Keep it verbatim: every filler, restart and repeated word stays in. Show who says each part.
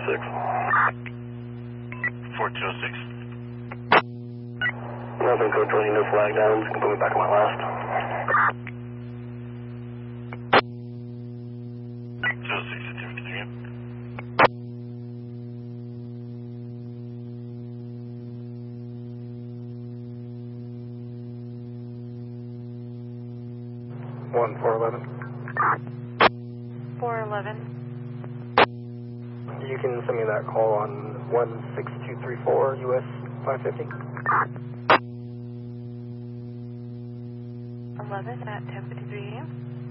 Speaker 1: six.
Speaker 2: four two oh six.
Speaker 1: Nothing, code twenty, no flag down. Just gonna put me back on my last.
Speaker 2: two oh six to two fifty-three.
Speaker 1: One four eleven.
Speaker 3: four eleven.
Speaker 1: You can send me that call on one six two three four U S five fifty.
Speaker 3: eleven at ten fifty-three a m